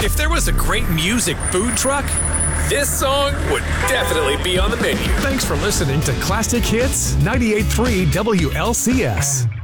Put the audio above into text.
If there was a great music food truck, this song would definitely be on the menu. Thanks for listening to Classic Hits 98.3 WLCS.